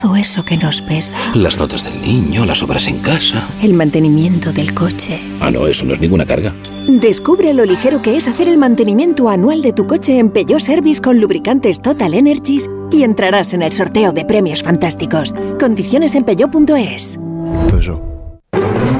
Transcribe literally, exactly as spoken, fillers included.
Todo eso que nos pesa. Las notas del niño, las obras en casa. El mantenimiento del coche. Ah, no, eso no es ninguna carga. Descubre lo ligero que es hacer el mantenimiento anual de tu coche en Peugeot Service con lubricantes Total Energies y entrarás en el sorteo de premios fantásticos. Condiciones en peugeot punto es. Peugeot.